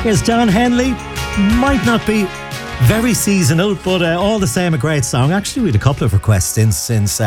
Here's Don Henley. Might not be very seasonal, but all the same a great song. Actually, we had a couple of requests since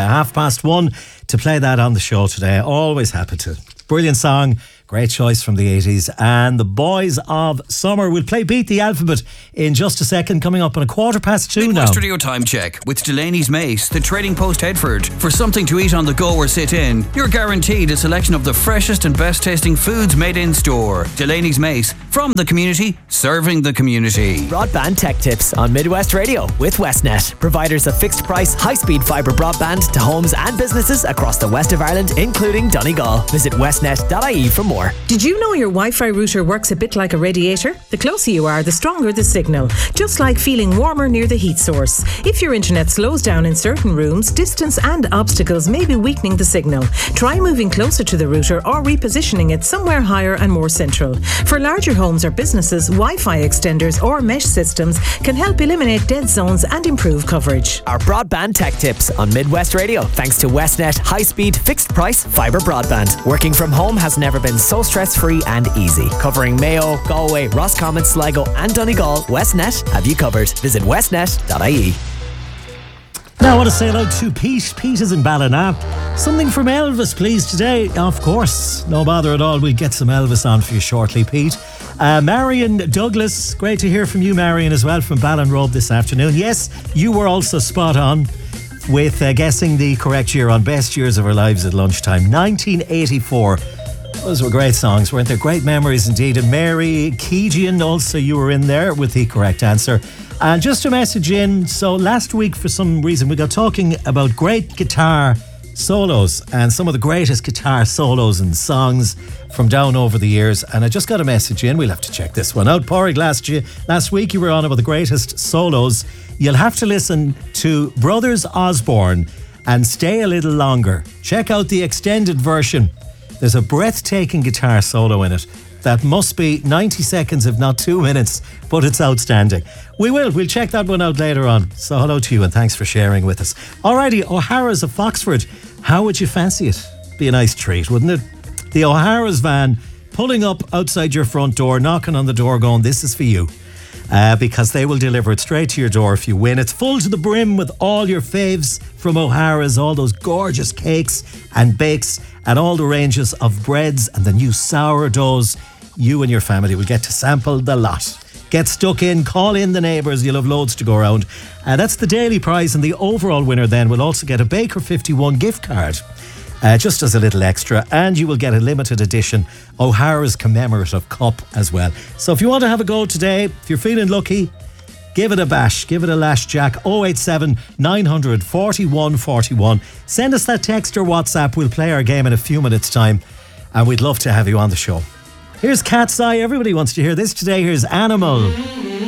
1:30 to play that on the show today. Always happy to. Brilliant song. Great choice from the 80s. And the Boys of Summer will play Beat the Alphabet in just a second, coming up on 2:15 now. Midwest Radio Time Check with Delaney's Mace, the Trading Post Headford. For something to eat on the go or sit in, you're guaranteed a selection of the freshest and best tasting foods made in store. Delaney's Mace, from the community, serving the community. Broadband tech tips on Midwest Radio with Westnet. Providers of fixed price, high speed fibre broadband to homes and businesses across the west of Ireland, including Donegal. Visit westnet.ie for more. Did you know your Wi-Fi router works a bit like a radiator? The closer you are, the stronger the signal. Just like feeling warmer near the heat source. If your internet slows down in certain rooms, distance and obstacles may be weakening the signal. Try moving closer to the router or repositioning it somewhere higher and more central. For larger homes or businesses, Wi-Fi extenders or mesh systems can help eliminate dead zones and improve coverage. Our broadband tech tips on Midwest Radio, thanks to Westnet high-speed, fixed-price fibre broadband. Working from home has never been so stress-free and easy. Covering Mayo, Galway, Roscommon, Sligo and Donegal, Westnet have you covered. Visit westnet.ie. Now I want to say hello to Pete. Pete is in Ballina. Something from Elvis, please, today. Of course, no bother at all. We'll get some Elvis on for you shortly, Pete. Marion Douglas, great to hear from you, Marion, as well, from Ballinrobe this afternoon. Yes, you were also spot on with guessing the correct year on Best Years of Our Lives at lunchtime. 1984. Those were great songs, weren't they? Great memories indeed. And Mary Keegan, also you were in there with the correct answer. And just a message in, so last week for some reason we got talking about great guitar solos and some of the greatest guitar solos and songs from down over the years, and I just got a message in. We'll have to check this one out. Porrig, last week you were on about the greatest solos. You'll have to listen to Brothers Osborne and Stay a Little Longer. Check out the extended version. There's a breathtaking guitar solo in it that must be 90 seconds, if not 2 minutes, but it's outstanding. We'll check that one out later on. So hello to you and thanks for sharing with us. Alrighty, O'Hara's of Foxford. How would you fancy it? Be a nice treat, wouldn't it? The O'Hara's van pulling up outside your front door, knocking on the door going, this is for you. Because they will deliver it straight to your door if you win. It's full to the brim with all your faves from O'Hara's, all those gorgeous cakes and bakes and all the ranges of breads and the new sourdoughs. You and your family will get to sample the lot. Get stuck in, call in the neighbours, you'll have loads to go around. That's the daily prize, and the overall winner then will also get a Baker 51 gift card. Just as a little extra, and you will get a limited edition O'Hara's commemorative cup as well. So if you want to have a go today, if you're feeling lucky, give it a bash, give it a lash, Jack. 087 900 41 41. Send us that text or WhatsApp. We'll play our game in a few minutes' time, and we'd love to have you on the show. Here's Cat's Eye. Everybody wants to hear this today. Here's Animal.